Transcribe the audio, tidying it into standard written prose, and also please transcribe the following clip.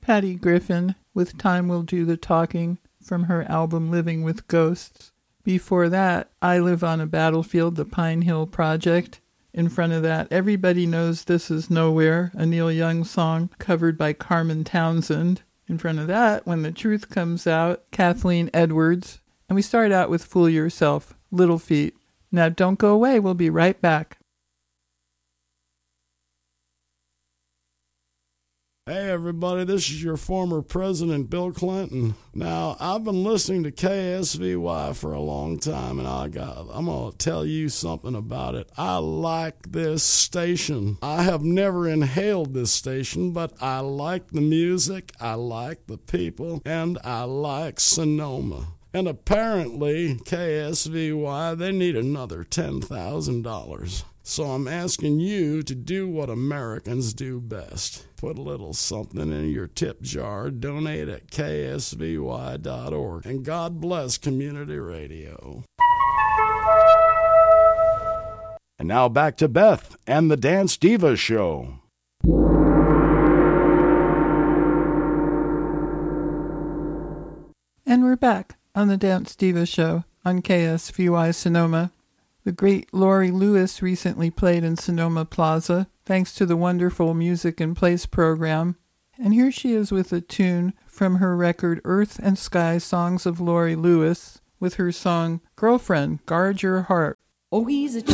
Patty Griffin with Time Will Do the Talking from her album Living with Ghosts. Before that, I Live on a Battlefield, the Pine Hill Project. In front of that, Everybody Knows This Is Nowhere, a Neil Young song covered by Carmen Townsend. In front of that, When the Truth Comes Out, Kathleen Edwards. And we start out with Fool Yourself, Little Feat. Now don't go away, we'll be right back. Hey everybody, this is your former president, Bill Clinton. Now, I've been listening to KSVY for a long time, and I'm going to tell you something about it. I like this station. I have never inhaled this station, but I like the music, I like the people, and I like Sonoma. And apparently, KSVY, they need another $10,000. So I'm asking you to do what Americans do best. Put a little something in your tip jar, donate at ksvy.org, and God bless community radio. And now back to Beth and the Dance Diva Show. And we're back on the Dance Diva Show on KSVY Sonoma. The great Laurie Lewis recently played in Sonoma Plaza, thanks to the wonderful Music in Place program. And here she is with a tune from her record Earth and Sky Songs of Laurie Lewis, with her song Girlfriend, Guard Your Heart. Oh, he's a